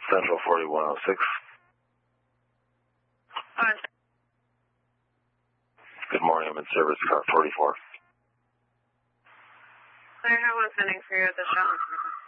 Central 4106. Good morning, I'm in service, car 44. I have one sending for you at the shop.